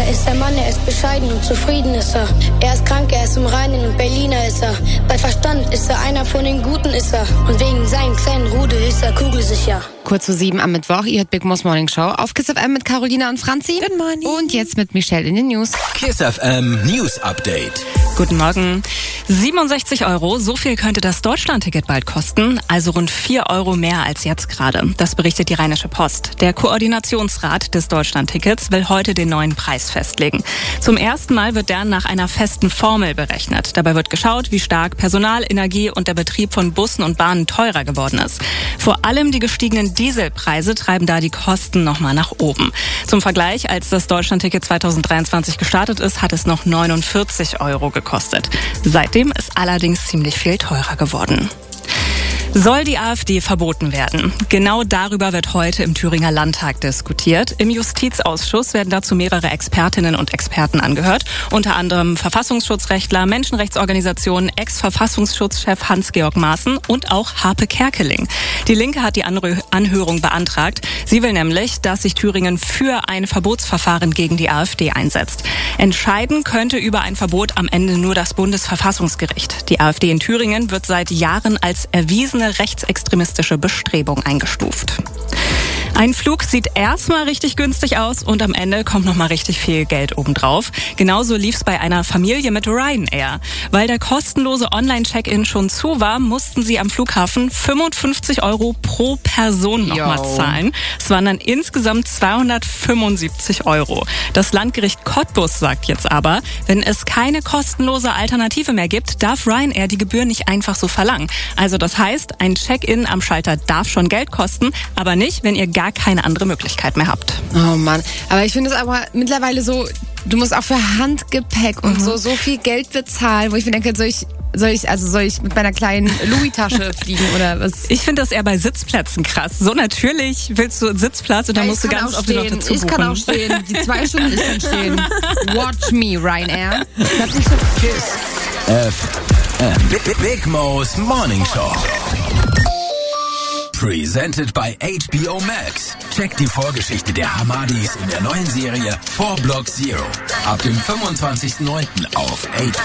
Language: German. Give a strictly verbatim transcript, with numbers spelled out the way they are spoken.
Er ist der Mann, er ist bescheiden und zufrieden ist er. Er ist krank, er ist im Reinen und Berliner ist er. Bei Verstand ist er einer von den Guten ist er. Und wegen seinen kleinen Rudel ist er kugelsicher. Kurz zu sieben am Mittwoch, ihr hört Big Mo's Morning Show auf Kiss F M mit Carolina und Franzi. Good morning. Und jetzt mit Michelle in den News. Kiss F M News Update. Guten Morgen. siebenundsechzig Euro, so viel könnte das Deutschlandticket bald kosten, also rund vier Euro mehr als jetzt gerade. Das berichtet die Rheinische Post. Der Koordinationsrat des Deutschlandtickets will heute den neuen Preis festlegen. Zum ersten Mal wird der nach einer festen Formel berechnet. Dabei wird geschaut, wie stark Personal, Energie und der Betrieb von Bussen und Bahnen teurer geworden ist. Vor allem die gestiegenen Dieselpreise treiben da die Kosten nochmal nach oben. Zum Vergleich, als das Deutschlandticket zweitausenddreiundzwanzig gestartet ist, hat es noch neunundvierzig Euro gekostet. Seitdem ist allerdings ziemlich viel teurer geworden. Soll die AfD verboten werden? Genau darüber wird heute im Thüringer Landtag diskutiert. Im Justizausschuss werden dazu mehrere Expertinnen und Experten angehört. Unter anderem Verfassungsschutzrechtler, Menschenrechtsorganisationen, Ex-Verfassungsschutzchef Hans-Georg Maaßen und auch Harpe Kerkeling. Die Linke hat die Anhörung beantragt. Sie will nämlich, dass sich Thüringen für ein Verbotsverfahren gegen die AfD einsetzt. Entscheiden könnte über ein Verbot am Ende nur das Bundesverfassungsgericht. Die AfD in Thüringen wird seit Jahren als erwiesene rechtsextremistische Bestrebung eingestuft. Ein Flug sieht erstmal richtig günstig aus und am Ende kommt nochmal richtig viel Geld obendrauf. Genauso lief's bei einer Familie mit Ryanair. Weil der kostenlose Online-Check-In schon zu war, mussten sie am Flughafen fünfundfünfzig Euro pro Person nochmal zahlen. Es waren dann insgesamt zweihundertfünfundsiebzig Euro. Das Landgericht Cottbus sagt jetzt aber, wenn es keine kostenlose Alternative mehr gibt, darf Ryanair die Gebühr nicht einfach so verlangen. Also das heißt, ein Check-In am Schalter darf schon Geld kosten, aber nicht, wenn ihr gar keine andere Möglichkeit mehr habt. Oh Mann, aber ich finde es aber mittlerweile so, du musst auch für Handgepäck und mhm. so so viel Geld bezahlen, wo ich mir denke, soll ich Soll ich, also soll ich mit meiner kleinen Louis-Tasche fliegen oder was? Ich finde das eher bei Sitzplätzen krass. So natürlich willst du einen Sitzplatz und dann musst du ganz oft noch dazu buchen. Ich kann auch stehen. Die zwei Stunden, ich kann stehen. Watch me, Ryanair. Kiss F M. Big, Big Mo's Morning Show. Presented by H B O Max. Check die Vorgeschichte der Hamadis in der neuen Serie Four Block Zero. Ab dem fünfundzwanzigsten neunten auf H